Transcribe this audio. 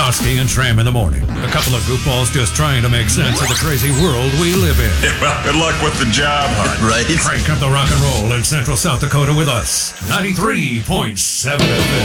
Oski and Tram in the morning. A couple of goofballs just trying to make sense of the crazy world we live in. Yeah, well, good luck with the job hunt. Right? Crank up the rock and roll in Central South Dakota with us. 93.7 FM.